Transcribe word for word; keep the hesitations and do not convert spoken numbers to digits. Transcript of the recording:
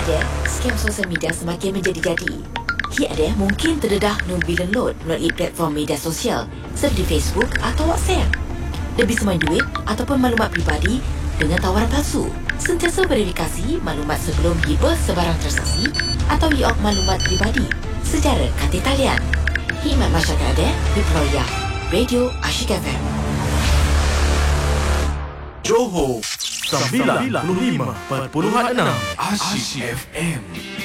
ada, scam sosial media semakin menjadi-jadi. Ia ada mungkin terdedah nubilan load melalui platform media sosial seperti Facebook atau WhatsApp. Lebih semain duit ataupun maklumat pribadi dengan tawaran palsu. Sentiasa verifikasi maklumat sebelum hibah sebarang transaksi atau i-op maklumat pribadi secara kata talian. Khidmat Masyarakat ada di Peloyak Radio Asyik F M. Johor sembilan puluh lima perpuluhan enam Asyik F M.